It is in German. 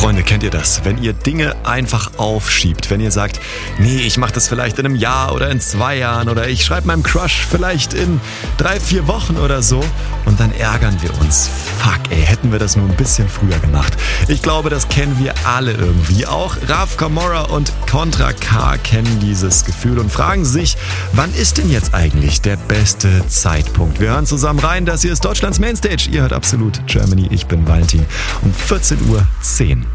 Freunde, kennt ihr das? Wenn ihr Dinge einfach aufschiebt, wenn ihr sagt, nee, ich mache das vielleicht in einem Jahr oder in 2 Jahren oder ich schreibe meinem Crush vielleicht in 3-4 Wochen oder so und dann ärgern wir uns. Fuck, ey, hätten wir das nur ein bisschen früher gemacht. Ich glaube, das kennen wir alle irgendwie. Auch Raf Camora und Contra K kennen dieses Gefühl und fragen sich, wann ist denn jetzt eigentlich der beste Zeitpunkt? Wir hören zusammen rein, das hier ist Deutschlands Mainstage. Ihr hört absolut Germany, ich bin Valentin um 14:10 Uhr.